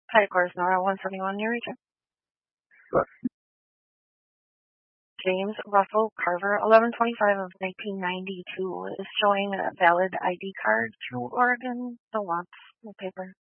Hi, Course Nora 171 New Region. James Russell Carver, 1125 of 1992, is showing a valid ID card through Oregon. So wants the paper.